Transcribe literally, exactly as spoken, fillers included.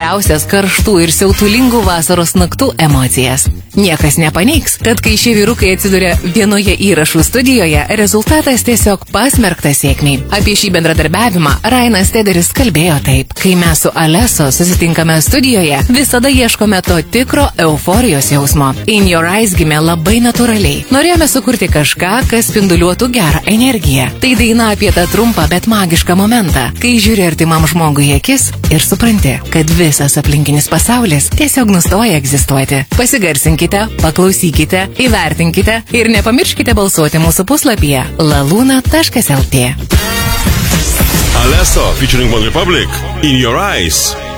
didžiausias karštų ir siautulingų vasaros naktų emocijas. Niekas nepaneigs, kad kai šie vyrukai atsiduria vienoje įrašų studijoje, rezultatas tiesiog pasmerktas sėkmiai. Apie šį bendradarbiavimą Ryanas Tederis kalbėjo taip: kai mes su Alesso susitinkame studijoje, visada ieškome to tikro euforijos jausmo. In Your Eyes gimė labai natūraliai. Norėjome sukurti kažką, kas spinduliuotų gerą energiją. Tai daina apie tą trumpą, bet magišką momentą, kai žiūri artimam žmogui į akis ir supranti, kad visas aplinkinis pasaulis tiesiog nustoja egzistuoti. Pasigarsinkite, paklausykite, įvertinkite ir nepamirškite balsuoti mūsų puslapyje laluna taškas lt. Alesso featuring One Republic, In Your Eyes.